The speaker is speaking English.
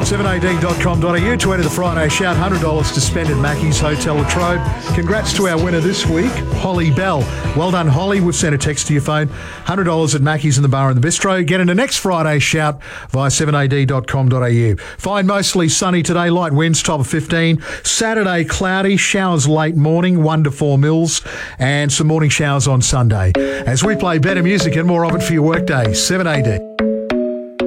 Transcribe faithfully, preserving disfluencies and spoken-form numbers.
seven a d dot com dot a u to enter the Friday Shout. one hundred dollars to spend at Mackey's Hotel Latrobe. Congrats to our winner this week, Holly Bell. Well done, Holly. We've sent a text to your phone. one hundred dollars at Mackey's in the Bar and the Bistro. Get into next Friday Shout via seven a d dot com dot a u. Fine, mostly sunny today. Light winds, top of fifteen. Saturday, cloudy. Showers late morning, one to four mils. And some morning showers on Sunday. As we play better music and more of it for your workday. seven a d.